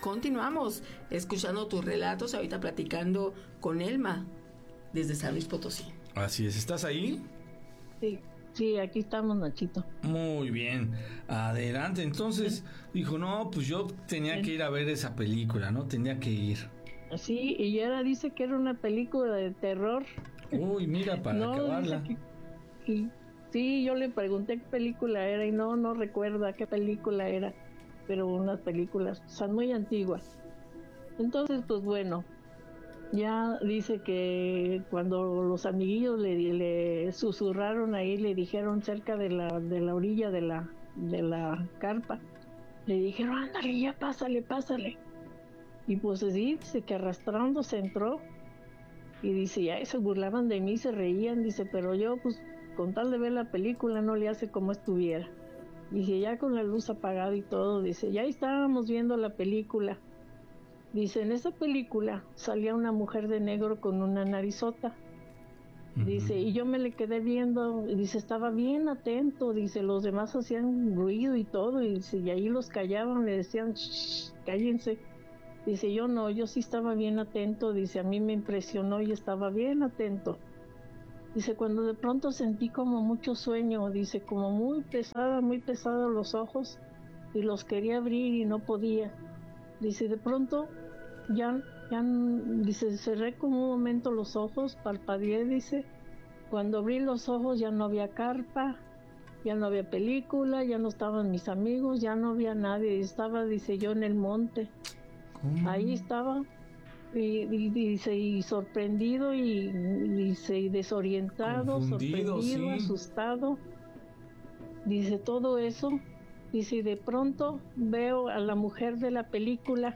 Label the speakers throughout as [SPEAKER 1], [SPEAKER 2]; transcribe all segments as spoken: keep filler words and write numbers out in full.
[SPEAKER 1] continuamos escuchando tus relatos, ahorita platicando con Elma desde San Luis Potosí.
[SPEAKER 2] Así es, ¿estás ahí?
[SPEAKER 3] Sí, sí, aquí estamos, Nachito.
[SPEAKER 2] Muy bien, adelante. Entonces dijo, no, pues yo tenía que ir a ver esa película, ¿no? Tenía que ir.
[SPEAKER 3] Sí, y ahora dice que era una película de terror.
[SPEAKER 2] Uy, mira, para
[SPEAKER 3] no,
[SPEAKER 2] acabarla.
[SPEAKER 3] Que, que, sí, yo le pregunté qué película era y no, no recuerda qué película era, pero unas películas, son muy antiguas. Entonces, pues bueno, ya dice que cuando los amiguillos le, le susurraron ahí, le dijeron cerca de la, de la orilla de la, de la carpa, le dijeron, ándale, ya pásale, pásale. Y pues sí, dice que arrastrándose entró y dice, ya se burlaban de mí, se reían, dice, pero yo pues con tal de ver la película no le hace como estuviera. Dice, ya con la luz apagada y todo, dice, ya estábamos viendo la película. Dice, en esa película salía una mujer de negro con una narizota. Uh-huh. Dice, y yo me le quedé viendo, dice, estaba bien atento, dice, los demás hacían ruido y todo, y, dice, y ahí los callaban, le decían, shh, cállense. Dice, yo no, yo sí estaba bien atento, dice, a mí me impresionó y estaba bien atento. Dice, cuando de pronto sentí como mucho sueño, dice, como muy pesada, muy pesada los ojos, y los quería abrir y no podía. Dice, de pronto, ya, ya, dice, cerré como un momento los ojos, parpadeé, dice, cuando abrí los ojos ya no había carpa, ya no había película, ya no estaban mis amigos, ya no había nadie, estaba, dice, yo en el monte. ¿Cómo? Ahí estaba y, y, dice, y sorprendido y dice, desorientado,
[SPEAKER 2] confundido,
[SPEAKER 3] sorprendido,
[SPEAKER 2] sí.
[SPEAKER 3] asustado. Dice todo eso. Dice, y de pronto veo a la mujer de la película.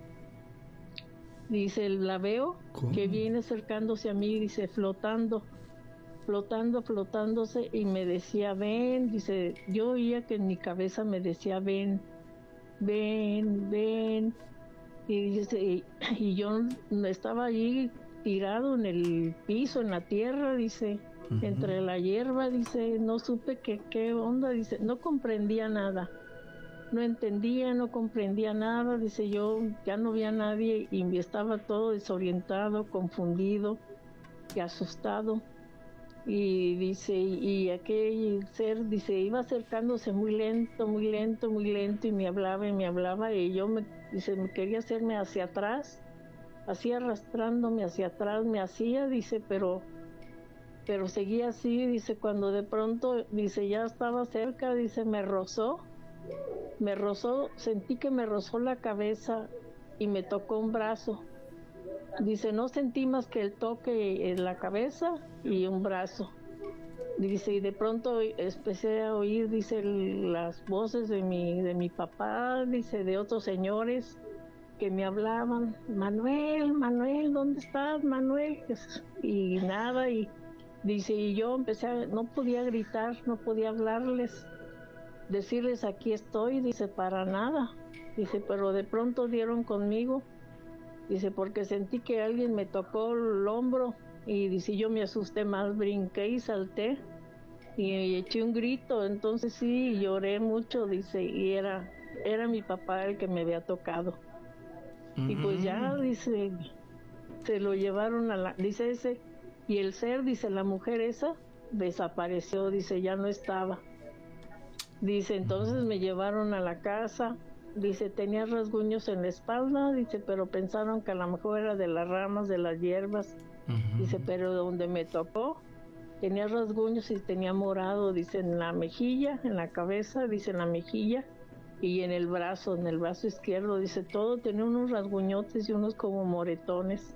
[SPEAKER 3] Dice, la veo ¿Cómo? Que viene acercándose a mí, dice, flotando, flotando, flotándose, y me decía, ven, dice, yo oía que en mi cabeza me decía, ven, ven, ven. Y, dice, y, y yo estaba allí tirado en el piso, en la tierra, dice, uh-huh. Entre la hierba, dice, no supe qué qué onda, dice, no comprendía nada, no entendía, no comprendía nada, dice, yo ya no vi a nadie y estaba todo desorientado, confundido y asustado. Y dice, y aquel ser, dice, iba acercándose muy lento, muy lento, muy lento, y me hablaba y me hablaba, y yo me, dice, me quería hacerme hacia atrás, así arrastrándome hacia atrás, me hacía, dice, pero, pero seguía así, dice, cuando de pronto, dice, ya estaba cerca, dice, me rozó, me rozó, sentí que me rozó la cabeza y me tocó un brazo. Dice, no sentí más que el toque en la cabeza y un brazo. Dice, y de pronto empecé a oír, dice, las voces de mi, de mi papá, dice, de otros señores que me hablaban, Manuel, Manuel, ¿dónde estás, Manuel? Y nada, y dice, y yo empecé a, no podía gritar, no podía hablarles, decirles, aquí estoy, dice, para nada. Dice, pero de pronto dieron conmigo. Dice, porque sentí que alguien me tocó el hombro y dice, yo me asusté más, brinqué y salté y eché un grito, entonces sí, lloré mucho, dice, y era, era mi papá el que me había tocado. Uh-huh. Y pues ya, dice, se lo llevaron a la, dice ese, y el ser, dice, la mujer esa, desapareció, dice, ya no estaba. Dice, entonces me llevaron a la casa. Dice, tenía rasguños en la espalda, dice, pero pensaron que a lo mejor era de las ramas, de las hierbas. Uh-huh. Dice, pero donde me tocó, tenía rasguños y tenía morado, dice, en la mejilla, en la cabeza, dice, en la mejilla, y en el brazo, en el brazo izquierdo, dice, todo tenía unos rasguñotes y unos como moretones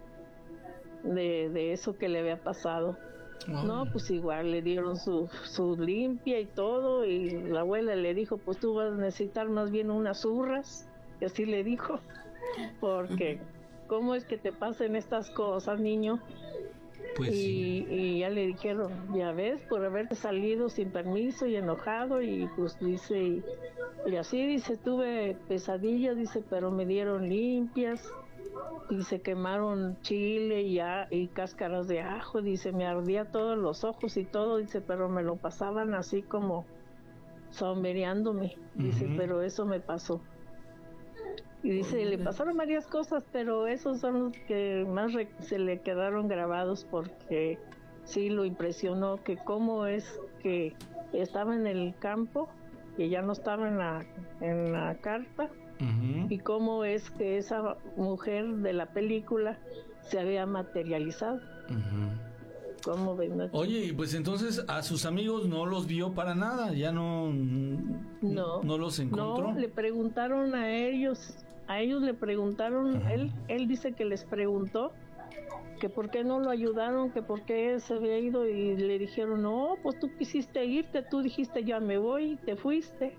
[SPEAKER 3] de, de eso que le había pasado. Wow. No, pues igual le dieron su, su limpia y todo, y la abuela le dijo, pues tú vas a necesitar más bien unas urras, y así le dijo, porque ¿cómo es que te pasen estas cosas, niño?
[SPEAKER 2] Pues
[SPEAKER 3] y,
[SPEAKER 2] sí.
[SPEAKER 3] y ya le dijeron, ya ves, por haberte salido sin permiso y enojado, y pues dice, y, y así dice, tuve pesadillas, dice, pero me dieron limpias. Y se quemaron chile y, a, y cáscaras de ajo, dice, me ardía todos los ojos y todo, dice, pero me lo pasaban así como sombreándome, dice, uh-huh. Pero eso me pasó. Y dice, le pasaron varias cosas, pero esos son los que más re- se le quedaron grabados porque sí lo impresionó que cómo es que estaba en el campo, que ya no estaba en la, en la carta,
[SPEAKER 2] Uh-huh.
[SPEAKER 3] y cómo es que esa mujer de la película se había materializado.
[SPEAKER 2] Uh-huh.
[SPEAKER 3] ¿Cómo ven, Nacho?
[SPEAKER 2] Oye, y pues entonces a sus amigos no los vio para nada, ya no,
[SPEAKER 3] No,
[SPEAKER 2] no los encontró.
[SPEAKER 3] No, le preguntaron a ellos, a ellos le preguntaron,
[SPEAKER 2] Ajá.
[SPEAKER 3] él, él dice que les preguntó que por qué no lo ayudaron, que por qué se había ido, y le dijeron, no, pues tú quisiste irte, tú dijiste ya me voy, y te fuiste.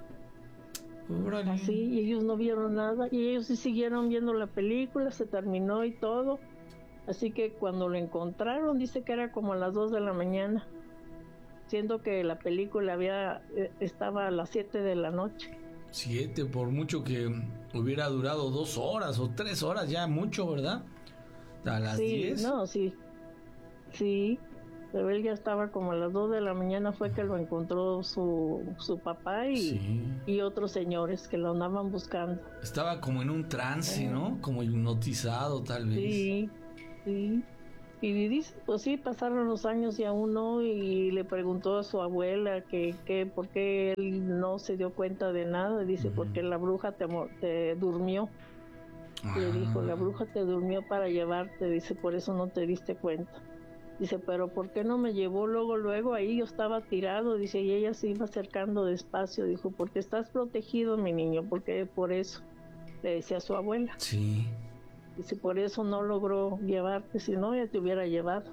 [SPEAKER 2] Órale.
[SPEAKER 3] Así, y ellos no vieron nada, y ellos sí siguieron viendo la película, se terminó y todo. Así que cuando lo encontraron, dice que era como a las dos de la mañana, siendo que la película había eh, estaba a las siete de la noche.
[SPEAKER 2] Siete, por mucho que hubiera durado dos horas o tres horas, ya mucho, ¿verdad? A las
[SPEAKER 3] Sí,
[SPEAKER 2] diez.
[SPEAKER 3] no, sí, sí, pero él ya estaba como a las dos de la mañana, fue que lo encontró su, su papá y,
[SPEAKER 2] Sí.
[SPEAKER 3] y otros señores que lo andaban buscando.
[SPEAKER 2] Estaba como en un trance, ¿no? Como hipnotizado, tal vez.
[SPEAKER 3] Sí, sí. Y dice, pues sí, pasaron los años y aún no, y le preguntó a su abuela que, que por qué él no se dio cuenta de nada. Dice,
[SPEAKER 2] Ujú.
[SPEAKER 3] porque la bruja te, mo- te durmió.
[SPEAKER 2] Ah.
[SPEAKER 3] Le dijo, la bruja te durmió para llevarte, dice, por eso no te diste cuenta. Dice, pero ¿por qué no me llevó luego, luego? Ahí yo estaba tirado, dice, y ella se iba acercando despacio. Dijo, porque estás protegido, mi niño, porque por eso, le decía a su abuela.
[SPEAKER 2] Sí.
[SPEAKER 3] Dice, por eso no logró llevarte, si no, ya te hubiera llevado.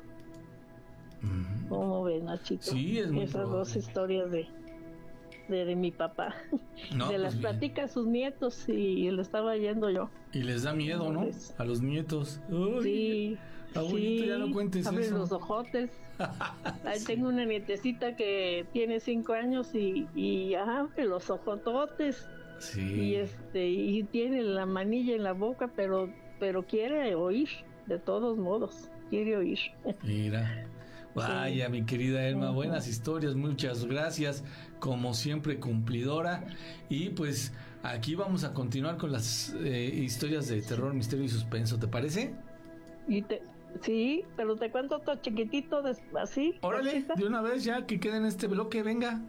[SPEAKER 2] Ujú.
[SPEAKER 3] ¿Cómo ven, Nachito?
[SPEAKER 2] Sí, es muy
[SPEAKER 3] Esas
[SPEAKER 2] probable.
[SPEAKER 3] dos historias de, de, de mi papá.
[SPEAKER 2] No,
[SPEAKER 3] de
[SPEAKER 2] pues
[SPEAKER 3] las
[SPEAKER 2] bien.
[SPEAKER 3] platica a sus nietos y le estaba yendo yo.
[SPEAKER 2] Y les da miedo, ¿no?
[SPEAKER 3] Pues,
[SPEAKER 2] A los nietos. Uy,
[SPEAKER 3] sí,
[SPEAKER 2] abuelito,
[SPEAKER 3] sí,
[SPEAKER 2] ya no cuentes
[SPEAKER 3] abre
[SPEAKER 2] eso.
[SPEAKER 3] los ojotes. Ahí
[SPEAKER 2] Sí.
[SPEAKER 3] tengo una nietecita que tiene cinco años y, y abre los ojototes.
[SPEAKER 2] Sí.
[SPEAKER 3] Y este y tiene la manilla en la boca, pero pero quiere oír, de todos modos, quiere oír.
[SPEAKER 2] Mira. Vaya, mi querida Elma,
[SPEAKER 3] Ujú.
[SPEAKER 2] buenas historias, muchas gracias, como siempre cumplidora. Y pues aquí vamos a continuar con las eh, historias de terror, misterio y suspenso, ¿te parece?
[SPEAKER 3] Y te, sí, pero te cuento todo chiquitito, des- así.
[SPEAKER 2] Órale,
[SPEAKER 3] cortita.
[SPEAKER 2] de una vez ya que quede en este bloque, venga.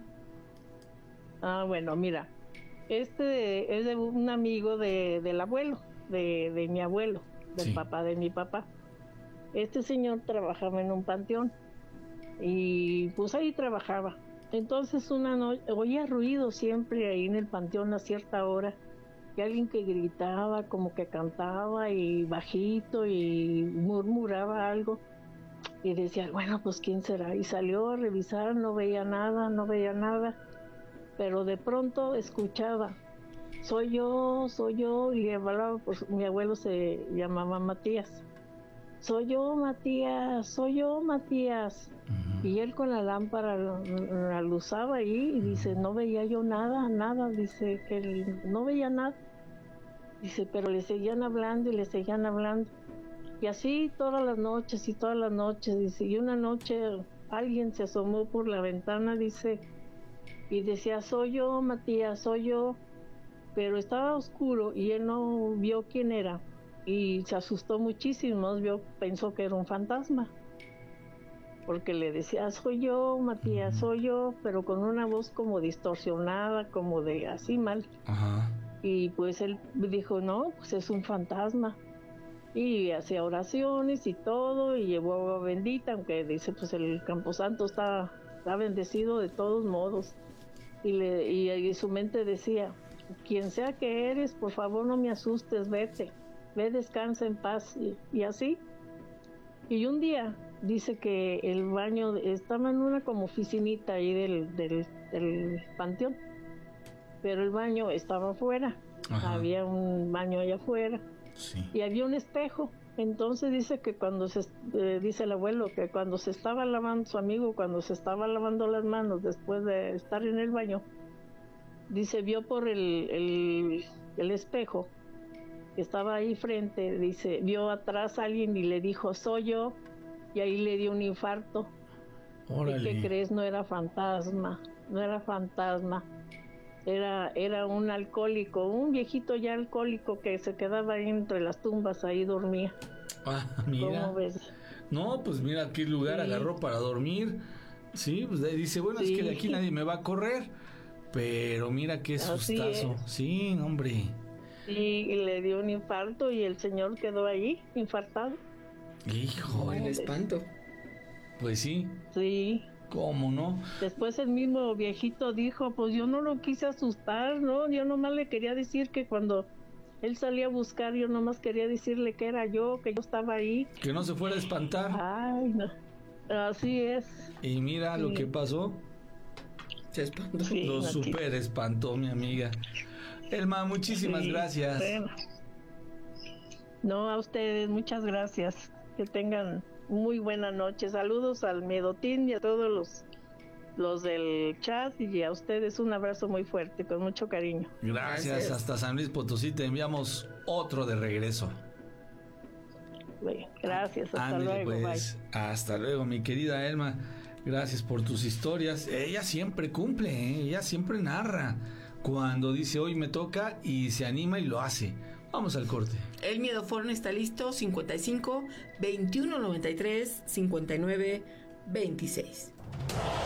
[SPEAKER 3] Ah, bueno, mira, este es de un amigo de, del abuelo, de, de mi abuelo, del
[SPEAKER 2] Sí.
[SPEAKER 3] papá de mi papá. Este señor trabajaba en un panteón y pues ahí trabajaba. Entonces una noche oía ruido siempre ahí en el panteón a cierta hora, que alguien que gritaba, como que cantaba y bajito y murmuraba algo. Y decía, bueno, pues quién será. Y salió a revisar, no veía nada, no veía nada. Pero de pronto escuchaba, soy yo, soy yo, y le hablaba, pues mi abuelo se llamaba Matías. Soy yo, Matías, soy yo, Matías.
[SPEAKER 2] Ujú.
[SPEAKER 3] Y él con la lámpara la, la luzaba ahí y dice, no veía yo nada, nada, dice que él no veía nada. Dice, pero le seguían hablando y le seguían hablando. Y así todas las noches y todas las noches, dice, y una noche alguien se asomó por la ventana, dice, y decía, soy yo, Matías, soy yo, pero estaba oscuro y él no vio quién era y se asustó muchísimo, vio, pensó que era un fantasma, porque le decía, soy yo, Matías, soy yo, pero con una voz como distorsionada, como de así mal.
[SPEAKER 2] Ajá.
[SPEAKER 3] Y pues él dijo, no, pues es un fantasma. Y hacía oraciones y todo, y llevó agua bendita, aunque dice, pues el Camposanto está, está bendecido de todos modos. Y, le, y, y su mente decía, quien sea que eres, por favor no me asustes, vete, ve, descansa en paz. Y, y así. Y un día dice que el baño, estaba en una como oficinita ahí del, del, del panteón, pero el baño estaba afuera,
[SPEAKER 2] Ajá.
[SPEAKER 3] había un baño allá afuera.
[SPEAKER 2] Sí.
[SPEAKER 3] Y había un espejo. Entonces dice que cuando se, eh, dice el abuelo, que cuando se estaba lavando, su amigo, cuando se estaba lavando las manos después de estar en el baño, dice, vio por el, el, el espejo que estaba ahí frente, dice, vio atrás a alguien y le dijo, soy yo, y ahí le dio un infarto. ¿Y
[SPEAKER 2] Órale.
[SPEAKER 3] qué crees? No era fantasma, no era fantasma. Era, era un alcohólico, un viejito ya alcohólico que se quedaba ahí entre las tumbas, ahí dormía.
[SPEAKER 2] Ah, mira.
[SPEAKER 3] ¿Cómo ves?
[SPEAKER 2] No, pues mira qué lugar
[SPEAKER 3] Sí.
[SPEAKER 2] agarró para dormir. Sí, pues dice, bueno,
[SPEAKER 3] Sí.
[SPEAKER 2] es que de aquí nadie me va a correr. Pero mira qué
[SPEAKER 3] Así
[SPEAKER 2] sustazo.
[SPEAKER 3] es.
[SPEAKER 2] Sí, hombre.
[SPEAKER 3] Y, y le dio un infarto y el señor quedó ahí, infartado.
[SPEAKER 2] Hijo,
[SPEAKER 1] Oh, el espanto.
[SPEAKER 2] pues sí,
[SPEAKER 3] Sí.
[SPEAKER 2] ¿cómo no?
[SPEAKER 3] Después el mismo viejito dijo, pues yo no lo quise asustar, ¿no? Yo nomás le quería decir que cuando él salía a buscar, yo nomás quería decirle que era yo, que yo estaba ahí.
[SPEAKER 2] Que no se fuera a espantar.
[SPEAKER 3] Ay, no. Así es.
[SPEAKER 2] Y mira lo
[SPEAKER 3] Sí.
[SPEAKER 2] que pasó.
[SPEAKER 1] Se espantó.
[SPEAKER 3] Sí,
[SPEAKER 2] Lo
[SPEAKER 3] Nati.
[SPEAKER 2] super espantó, mi amiga. Elma, muchísimas
[SPEAKER 3] Sí,
[SPEAKER 2] gracias.
[SPEAKER 3] bueno. No, a ustedes, muchas gracias. Que tengan muy buena noche. Saludos al Medotín y a todos los, los del chat y a ustedes un abrazo muy fuerte, con mucho cariño.
[SPEAKER 2] Gracias,
[SPEAKER 1] Gracias.
[SPEAKER 2] hasta San Luis Potosí te enviamos otro de regreso.
[SPEAKER 3] Bueno, gracias, hasta
[SPEAKER 2] Ándale,
[SPEAKER 3] luego,
[SPEAKER 2] pues. Hasta luego, mi querida Elma. Gracias por tus historias. Ella siempre cumple, ¿eh? Ella siempre narra cuando dice hoy me toca y se anima y lo hace. Vamos al corte.
[SPEAKER 1] El Miedofón está listo, cincuenta y cinco, veintiuno noventa y tres, cincuenta y nueve, veintiséis.